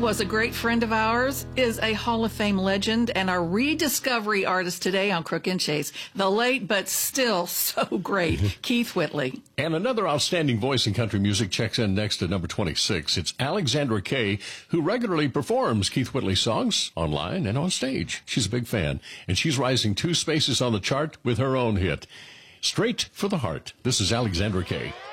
was a great friend of ours, is a Hall of Fame legend, and our rediscovery artist today on Crook and Chase, the late but still so great Keith Whitley. And another outstanding voice in country music checks in next at number 26. It's Alexandra Kay, who regularly performs Keith Whitley songs online and on stage. She's a big fan, and she's rising 2 spaces on the chart with her own hit, Straight for the Heart. This is Alexandra Kay.